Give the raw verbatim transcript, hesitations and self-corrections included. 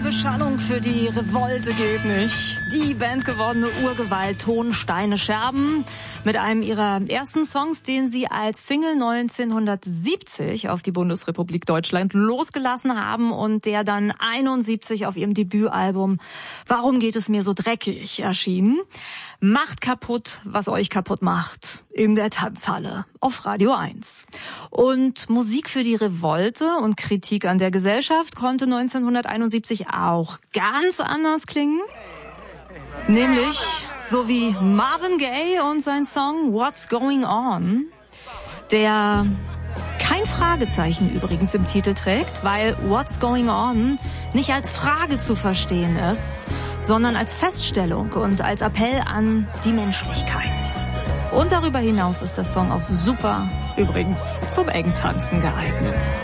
Beschallung für die Revolte geht nicht. Die bandgewordene Urgewalt Ton, Steine, Scherben mit einem ihrer ersten Songs, den sie als Single neunzehnhundertsiebzig auf die Bundesrepublik Deutschland losgelassen haben und der dann einundsiebzig auf ihrem Debütalbum Warum geht es mir so dreckig erschien. Macht kaputt, was euch kaputt macht. In der Tanzhalle auf Radio eins. Und Musik für die Revolte und Kritik an der Gesellschaft konnte neunzehnhunderteinundsiebzig auch ganz anders klingen. Nämlich so wie Marvin Gaye und sein Song What's Going On, der kein Fragezeichen übrigens im Titel trägt, weil What's Going On nicht als Frage zu verstehen ist, sondern als Feststellung und als Appell an die Menschlichkeit. Und darüber hinaus ist der Song auch super, übrigens zum Engtanzen geeignet.